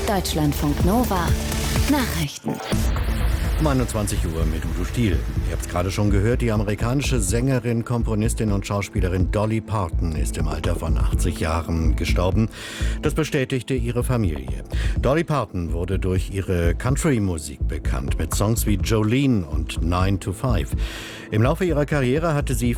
Deutschlandfunk Nova Nachrichten. Um 21 Uhr mit Udo Stiel. Ihr habt es gerade schon gehört, die amerikanische Sängerin, Komponistin und Schauspielerin Dolly Parton ist im Alter von 80 Jahren gestorben. Das bestätigte ihre Familie. Dolly Parton wurde durch ihre Country-Musik bekannt, mit Songs wie Jolene und 9 to 5. Im Laufe ihrer Karriere hatte sie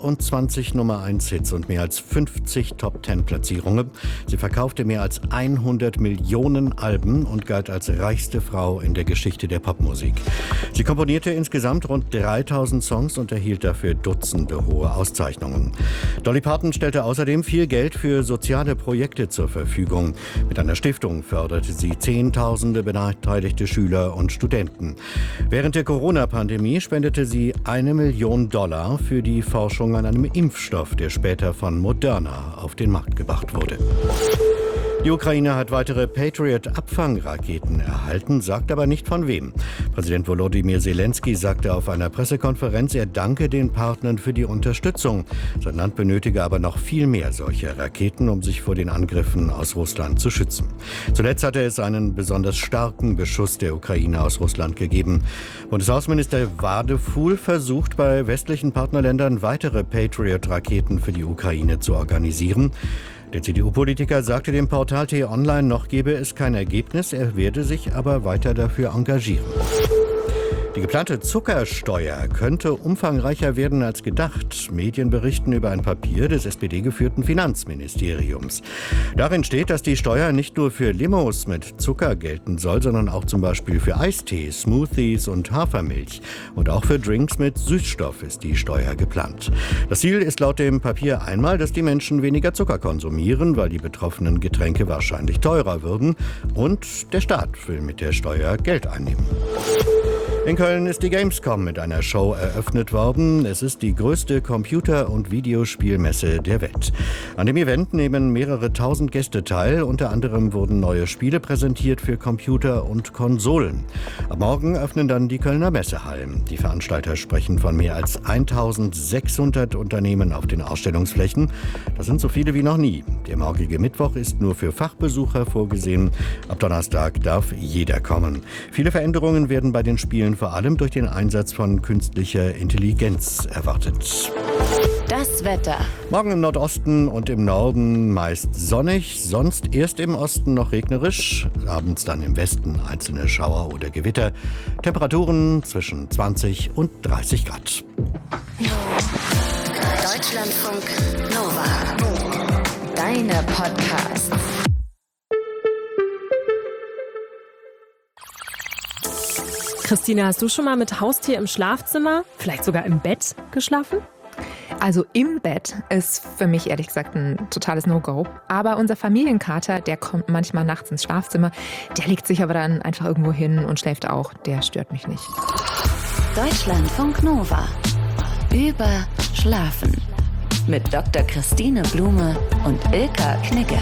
25 Nummer-1-Hits und mehr als 50 Top-10-Platzierungen. Sie verkaufte mehr als 100 Millionen Alben und galt als reichste Frau in der Geschichte der Popmusik. Sie komponierte insgesamt rund 3000 Songs und erhielt dafür Dutzende hohe Auszeichnungen. Dolly Parton stellte außerdem viel Geld für soziale Projekte zur Verfügung. Mit einer Stiftung förderte sie Zehntausende benachteiligte Schüler und Studenten. Während der Corona-Pandemie spendete sie $1 Million für die Forschung an einem Impfstoff, der später von Moderna auf den Markt gebracht wurde. Die Ukraine hat weitere Patriot-Abfangraketen erhalten, sagt aber nicht von wem. Präsident Volodymyr Zelensky sagte auf einer Pressekonferenz, er danke den Partnern für die Unterstützung. Sein Land benötige aber noch viel mehr solcher Raketen, um sich vor den Angriffen aus Russland zu schützen. Zuletzt hatte es einen besonders starken Beschuss der Ukraine aus Russland gegeben. Bundesaußenminister Wadefuhl versucht, bei westlichen Partnerländern weitere Patriot-Raketen für die Ukraine zu organisieren. Der CDU-Politiker sagte dem Portal T-Online, noch gebe es kein Ergebnis, er werde sich aber weiter dafür engagieren. Die geplante Zuckersteuer könnte umfangreicher werden als gedacht. Medien berichten über ein Papier des SPD-geführten Finanzministeriums. Darin steht, dass die Steuer nicht nur für Limos mit Zucker gelten soll, sondern auch zum Beispiel für Eistee, Smoothies und Hafermilch. Und auch für Drinks mit Süßstoff ist die Steuer geplant. Das Ziel ist laut dem Papier einmal, dass die Menschen weniger Zucker konsumieren, weil die betroffenen Getränke wahrscheinlich teurer würden. Und der Staat will mit der Steuer Geld einnehmen. In Köln ist die Gamescom mit einer Show eröffnet worden. Es ist die größte Computer- und Videospielmesse der Welt. An dem Event nehmen mehrere tausend Gäste teil. Unter anderem wurden neue Spiele präsentiert für Computer und Konsolen. Ab morgen öffnen dann die Kölner Messehallen. Die Veranstalter sprechen von mehr als 1600 Unternehmen auf den Ausstellungsflächen. Das sind so viele wie noch nie. Der morgige Mittwoch ist nur für Fachbesucher vorgesehen. Ab Donnerstag darf jeder kommen. Viele Veränderungen werden bei den Spielen vor allem durch den Einsatz von künstlicher Intelligenz erwartet. Das Wetter. Morgen im Nordosten und im Norden meist sonnig, sonst erst im Osten noch regnerisch, abends dann im Westen einzelne Schauer oder Gewitter. Temperaturen zwischen 20 und 30 Grad. Deutschlandfunk Nova. Deine Podcasts. Christina, hast du schon mal mit Haustier im Schlafzimmer, vielleicht sogar im Bett geschlafen? Also im Bett ist für mich ehrlich gesagt ein totales No-Go. Aber unser Familienkater, der kommt manchmal nachts ins Schlafzimmer. Der legt sich aber dann einfach irgendwo hin und schläft auch. Der stört mich nicht. Deutschlandfunk Nova. Über Schlafen. Mit Dr. Christine Blume und Ilka Knigge.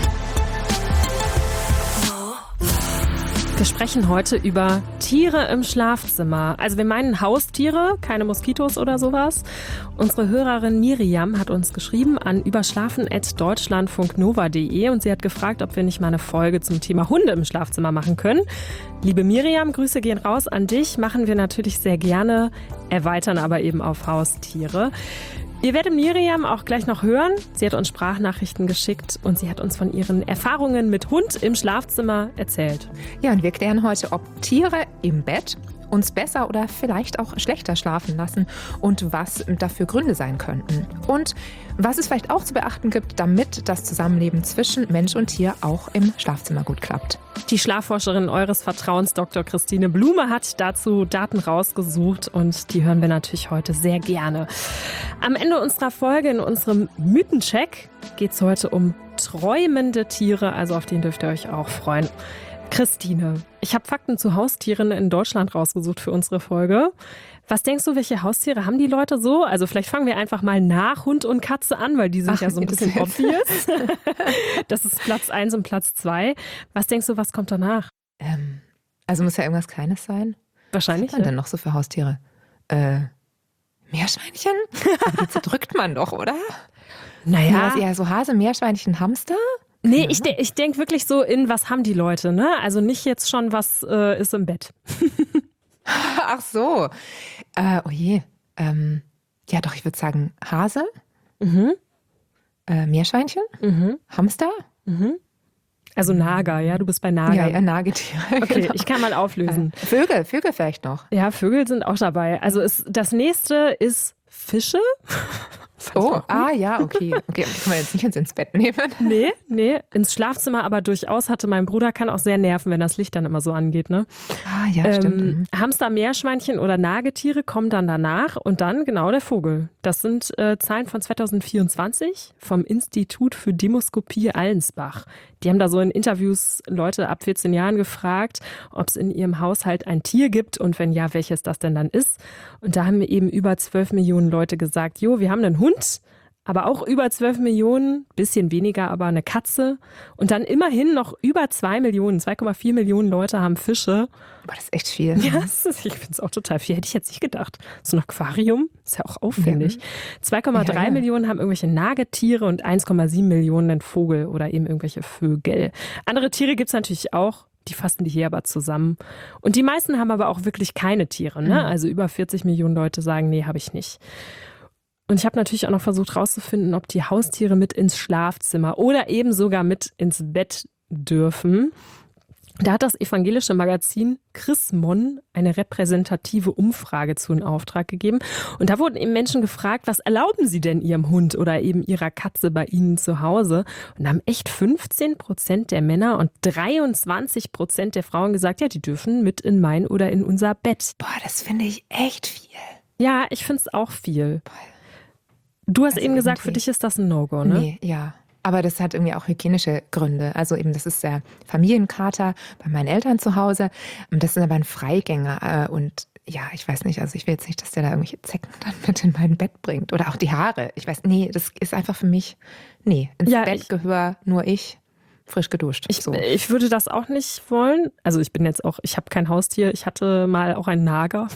Wir sprechen heute über Tiere im Schlafzimmer. Also wir meinen Haustiere, keine Moskitos oder sowas. Unsere Hörerin Miriam hat uns geschrieben an überschlafen@deutschlandfunknova.de und sie hat gefragt, ob wir nicht mal eine Folge zum Thema Hunde im Schlafzimmer machen können. Liebe Miriam, Grüße gehen raus an dich. Machen wir natürlich sehr gerne, erweitern aber eben auf Haustiere. Ihr werdet Miriam auch gleich noch hören. Sie hat uns Sprachnachrichten geschickt und sie hat uns von ihren Erfahrungen mit Hund im Schlafzimmer erzählt. Ja, und wir klären heute, ob Tiere im Bett uns besser oder vielleicht auch schlechter schlafen lassen und was dafür Gründe sein könnten. Und was es vielleicht auch zu beachten gibt, damit das Zusammenleben zwischen Mensch und Tier auch im Schlafzimmer gut klappt. Die Schlafforscherin eures Vertrauens, Dr. Christine Blume, hat dazu Daten rausgesucht und die hören wir natürlich heute sehr gerne. Am Ende unserer Folge, in unserem Mythencheck, geht es heute um träumende Tiere, also auf den dürft ihr euch auch freuen. Christine, ich habe Fakten zu Haustieren in Deutschland rausgesucht für unsere Folge. Was denkst du, welche Haustiere haben die Leute so? Also vielleicht fangen wir einfach mal nach Hund und Katze an, weil die sind ja so ein bisschen obvious. Das ist Platz 1 und Platz 2. Was denkst du, was kommt danach? Also muss ja irgendwas Kleines sein. Wahrscheinlich. Was hat man denn noch so für Haustiere? Meerschweinchen? Aber die zerdrückt man doch, oder? Naja. Ja, so Hase, Meerschweinchen, Hamster? Nee, ich denke wirklich so in, was haben die Leute, ne? Also nicht jetzt schon, was ist im Bett. Ach so. Oh je. Ja, doch, ich würde sagen Hase, Meerschweinchen, Hamster. Also Nager, ja, du bist bei Nager. Ja, Nagetiere. Okay, genau. ich kann mal auflösen. Vögel vielleicht noch. Ja, Vögel sind auch dabei. Also das nächste ist Fische. Oh, ja, okay. Okay, kann man jetzt nicht ins Bett nehmen. Nee, ins Schlafzimmer aber durchaus hatte mein Bruder, kann auch sehr nerven, wenn das Licht dann immer so angeht, ne? Ja, stimmt. Hamster, Meerschweinchen oder Nagetiere kommen dann danach und dann genau der Vogel. Das sind Zahlen von 2024 vom Institut für Demoskopie Allensbach. Die haben da so in Interviews Leute ab 14 Jahren gefragt, ob es in ihrem Haushalt ein Tier gibt und wenn ja, welches das denn dann ist. Und da haben eben über 12 Millionen Leute gesagt, wir haben einen Hund, aber auch über 12 Millionen, bisschen weniger, aber eine Katze. Und dann immerhin noch über 2,4 Millionen Leute haben Fische. Boah, das ist echt viel. Ja, ich finde es auch total viel. Hätte ich jetzt nicht gedacht. So ein Aquarium ist ja auch aufwendig. 2,3 Millionen haben irgendwelche Nagetiere und 1,7 Millionen einen Vogel oder eben irgendwelche Vögel. Andere Tiere gibt es natürlich auch. Die fassen die hier aber zusammen. Und die meisten haben aber auch wirklich keine Tiere. Ne? Also über 40 Millionen Leute sagen, nee, habe ich nicht. Und ich habe natürlich auch noch versucht rauszufinden, ob die Haustiere mit ins Schlafzimmer oder eben sogar mit ins Bett dürfen. Da hat das evangelische Magazin Chrismon eine repräsentative Umfrage zu in Auftrag gegeben. Und da wurden eben Menschen gefragt, was erlauben sie denn ihrem Hund oder eben ihrer Katze bei ihnen zu Hause? Und da haben echt 15% der Männer und 23% der Frauen gesagt, ja, die dürfen mit in mein oder in unser Bett. Boah, das finde ich echt viel. Ja, ich finde es auch viel. Du hast eben gesagt, für dich ist das ein No-Go, ne? Nee, ja. Aber das hat irgendwie auch hygienische Gründe. Also eben, das ist der Familienkater bei meinen Eltern zu Hause. Das ist aber ein Freigänger. Und ja, ich weiß nicht, also ich will jetzt nicht, dass der da irgendwelche Zecken dann mit in mein Bett bringt. Oder auch die Haare. Ich weiß, nee, das ist einfach für mich, ins Bett gehöre nur ich. Frisch geduscht. Ich würde das auch nicht wollen. Also ich habe kein Haustier. Ich hatte mal auch einen Nager.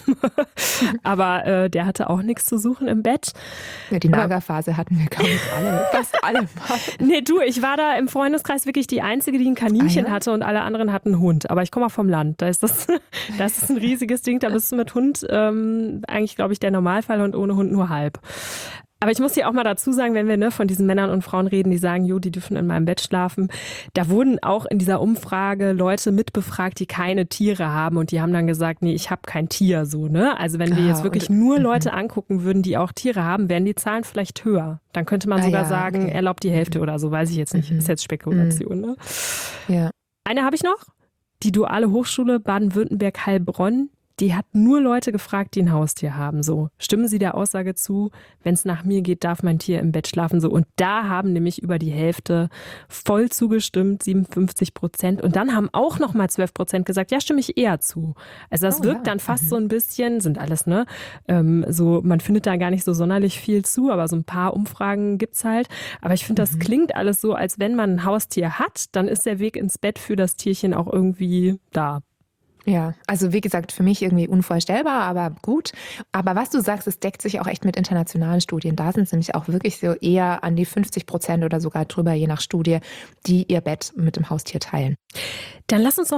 Aber der hatte auch nichts zu suchen im Bett. Ja, die Nagerphase hatten wir, glaube ich, fast alle mal. Nee, ich war da im Freundeskreis wirklich die Einzige, die ein Kaninchen hatte und alle anderen hatten einen Hund. Aber ich komme mal vom Land. Da ist das ein riesiges Ding. Da bist du mit Hund eigentlich, glaube ich, der Normalfall und ohne Hund nur halb. Aber ich muss hier auch mal dazu sagen, wenn wir von diesen Männern und Frauen reden, die sagen, die dürfen in meinem Bett schlafen, da wurden auch in dieser Umfrage Leute mitbefragt, die keine Tiere haben und die haben dann gesagt, nee, ich habe kein Tier so, ne? Also wenn wir jetzt wirklich nur Leute angucken würden, die auch Tiere haben, wären die Zahlen vielleicht höher. Dann könnte man sogar sagen, erlaubt die Hälfte oder so, weiß ich jetzt nicht. Ist jetzt Spekulation, ne? Ja. Eine habe ich noch, die Duale Hochschule Baden-Württemberg-Heilbronn. Die hat nur Leute gefragt, die ein Haustier haben. So, stimmen Sie der Aussage zu, wenn es nach mir geht, darf mein Tier im Bett schlafen? So, und da haben nämlich über die Hälfte voll zugestimmt, 57%. Und dann haben auch noch mal 12% gesagt, ja, stimme ich eher zu. Also das wirkt dann fast so ein bisschen, sind alles, ne? So, man findet da gar nicht so sonderlich viel zu, aber so ein paar Umfragen gibt's halt. Aber ich finde, das klingt alles so, als wenn man ein Haustier hat, dann ist der Weg ins Bett für das Tierchen auch irgendwie da. Ja, also wie gesagt, für mich irgendwie unvorstellbar, aber gut. Aber was du sagst, es deckt sich auch echt mit internationalen Studien. Da sind es nämlich auch wirklich so eher an die 50% oder sogar drüber, je nach Studie, die ihr Bett mit dem Haustier teilen. Dann lass uns noch